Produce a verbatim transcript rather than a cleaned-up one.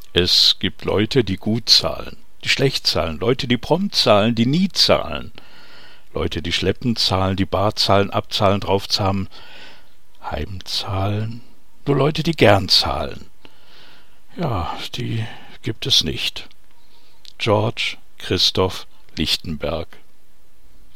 Es gibt Leute, die gut zahlen, die schlecht zahlen, Leute, die prompt zahlen, die nie zahlen, Leute, die schleppen zahlen, die bar zahlen, abzahlen, draufzahlen, heimzahlen, nur Leute, die gern zahlen. Ja, die gibt es nicht. George Christoph Lichtenberg